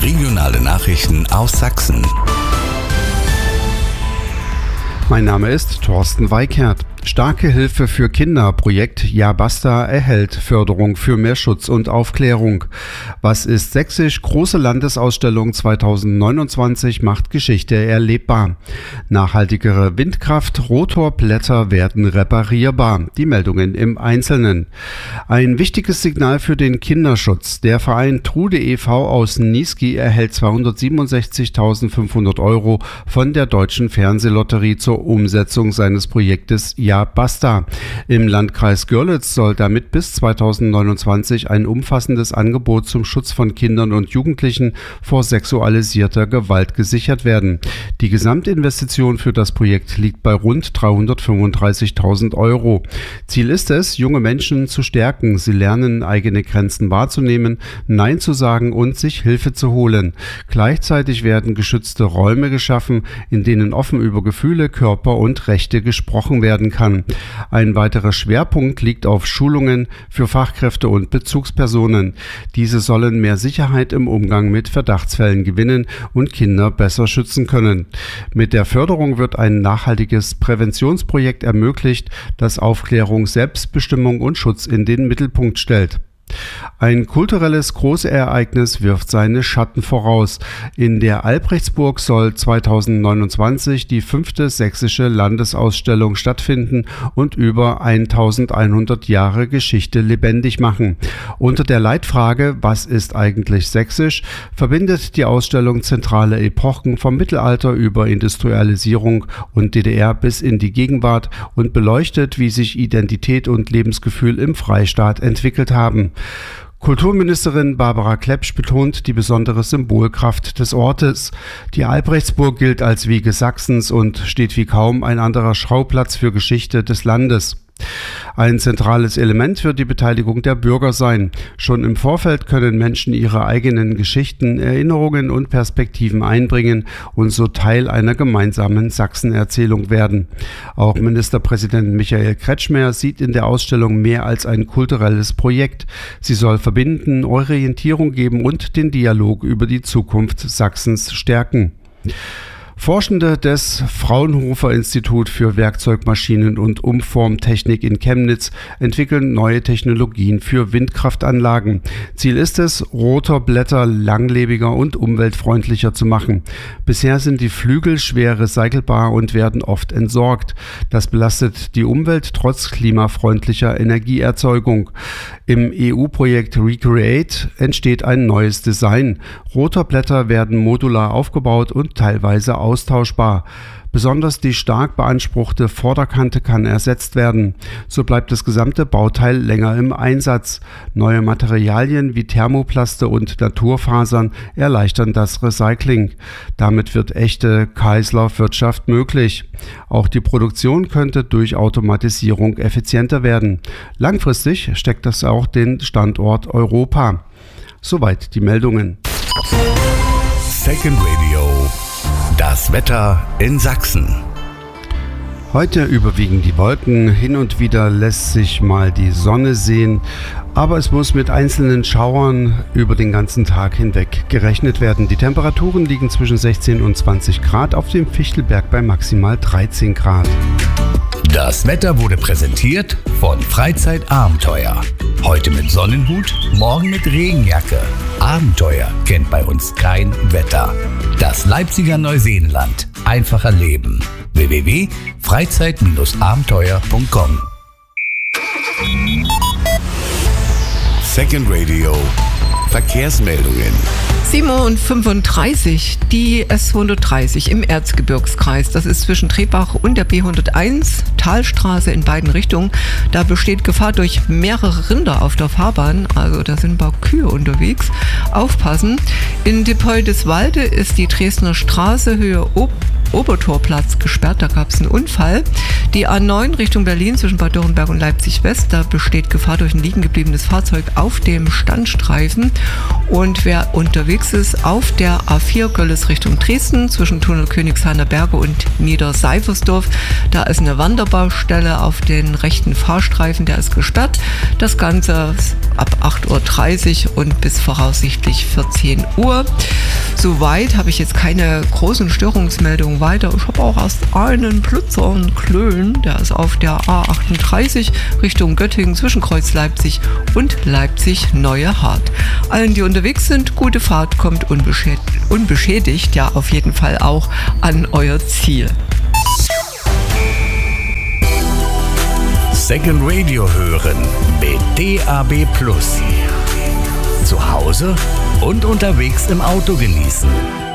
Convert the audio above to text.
Regionale Nachrichten aus Sachsen. Mein Name ist Thorsten Weikert. Starke Hilfe für Kinder Projekt Ja Basta erhält Förderung für mehr Schutz und Aufklärung. Was ist sächsisch? Große Landesausstellung 2029 macht Geschichte erlebbar. Nachhaltigere Windkraft, Rotorblätter werden reparierbar. Die Meldungen im Einzelnen. Ein wichtiges Signal für den Kinderschutz. Der Verein Trude e.V. aus Niesky erhält 267.500 € von der Deutschen Fernsehlotterie zur Umsetzung seines Projektes Ja Basta. Im Landkreis Görlitz soll damit bis 2029 ein umfassendes Angebot zum Schutz von Kindern und Jugendlichen vor sexualisierter Gewalt gesichert werden. Die Gesamtinvestition für das Projekt liegt bei rund 335.000 €. Ziel ist es, junge Menschen zu stärken. Sie lernen, eigene Grenzen wahrzunehmen, Nein zu sagen und sich Hilfe zu holen. Gleichzeitig werden geschützte Räume geschaffen, in denen offen über Gefühle, Körper und Rechte gesprochen werden kann. Ein weiterer Schwerpunkt liegt auf Schulungen für Fachkräfte und Bezugspersonen. Diese sollen mehr Sicherheit im Umgang mit Verdachtsfällen gewinnen und Kinder besser schützen können. Mit der Förderung wird ein nachhaltiges Präventionsprojekt ermöglicht, das Aufklärung, Selbstbestimmung und Schutz in den Mittelpunkt stellt. Ein kulturelles Großereignis wirft seine Schatten voraus. In der Albrechtsburg soll 2029 die 5. sächsische Landesausstellung stattfinden und über 1100 Jahre Geschichte lebendig machen. Unter der Leitfrage „Was ist eigentlich sächsisch?" verbindet die Ausstellung zentrale Epochen vom Mittelalter über Industrialisierung und DDR bis in die Gegenwart und beleuchtet, wie sich Identität und Lebensgefühl im Freistaat entwickelt haben. Kulturministerin Barbara Klepsch betont die besondere Symbolkraft des Ortes. Die Albrechtsburg gilt als Wiege Sachsens und steht wie kaum ein anderer Schauplatz für Geschichte des Landes. Ein zentrales Element wird die Beteiligung der Bürger sein. Schon im Vorfeld können Menschen ihre eigenen Geschichten, Erinnerungen und Perspektiven einbringen und so Teil einer gemeinsamen Sachsenerzählung werden. Auch Ministerpräsident Michael Kretschmer sieht in der Ausstellung mehr als ein kulturelles Projekt. Sie soll verbinden, Orientierung geben und den Dialog über die Zukunft Sachsens stärken. Forschende des Fraunhofer Institut für Werkzeugmaschinen und Umformtechnik in Chemnitz entwickeln neue Technologien für Windkraftanlagen. Ziel ist es, Rotorblätter langlebiger und umweltfreundlicher zu machen. Bisher sind die Flügel schwer recycelbar und werden oft entsorgt. Das belastet die Umwelt trotz klimafreundlicher Energieerzeugung. Im EU-Projekt Recreate entsteht ein neues Design. Rotorblätter werden modular aufgebaut und teilweise austauschbar. Besonders die stark beanspruchte Vorderkante kann ersetzt werden. So bleibt das gesamte Bauteil länger im Einsatz. Neue Materialien wie Thermoplaste und Naturfasern erleichtern das Recycling. Damit wird echte Kreislaufwirtschaft möglich. Auch die Produktion könnte durch Automatisierung effizienter werden. Langfristig steckt das auch den Standort Europa. Soweit die Meldungen. Second Radio. Das Wetter in Sachsen. Heute überwiegen die Wolken, hin und wieder lässt sich mal die Sonne sehen, aber es muss mit einzelnen Schauern über den ganzen Tag hinweg gerechnet werden. Die Temperaturen liegen zwischen 16 und 20 Grad, auf dem Fichtelberg bei maximal 13 Grad. Das Wetter wurde präsentiert von Freizeitabenteuer. Heute mit Sonnenhut, morgen mit Regenjacke. Abenteuer kennt bei uns kein Wetter. Das Leipziger Neuseenland. Einfacher Leben. www.freizeit-abenteuer.com. Second Radio. Verkehrsmeldungen. 7:35 Uhr, die S130 im Erzgebirgskreis. Das ist zwischen Trebach und der B101, Talstraße in beiden Richtungen. Da besteht Gefahr durch mehrere Rinder auf der Fahrbahn, also da sind ein paar Kühe unterwegs. Aufpassen. In Diepoldeswalde ist die Dresdner Straße Höhe Obertorplatz gesperrt, da gab es einen Unfall. Die A9 Richtung Berlin zwischen Bad Dürrenberg und Leipzig West, da besteht Gefahr durch ein liegen gebliebenes Fahrzeug auf dem Standstreifen. Und wer unterwegs ist auf der A4 Görlitz Richtung Dresden zwischen Tunnel Königshainer Berge und Niederseifersdorf, da ist eine Wanderbaustelle auf den rechten Fahrstreifen, der ist gesperrt. Das Ganze ab 8.30 Uhr und bis voraussichtlich 14 Uhr. Soweit habe ich jetzt keine großen Störungsmeldungen weiter. Ich habe auch erst einen Blitzer in Klön, der ist auf der A38 Richtung Göttingen zwischen Kreuz Leipzig und Leipzig-Neuehart. Allen, die unterwegs sind, gute Fahrt, kommt unbeschädigt ja auf jeden Fall auch an euer Ziel. Second Radio hören mit DAB+. Zu Hause und unterwegs im Auto genießen.